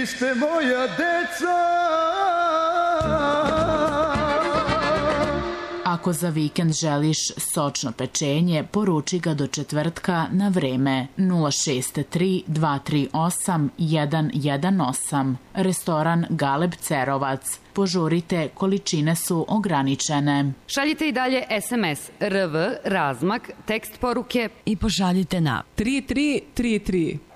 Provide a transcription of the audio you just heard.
vi ste moja deca. Ako za vikend želiš sočno pečenje, poruči ga do četvrtka na vreme 063 238 118. Restoran Galeb Cerovac. Požurite, količine su ograničene. Šaljite i dalje SMS RV, razmak, tekst poruke i pošaljite na 3333.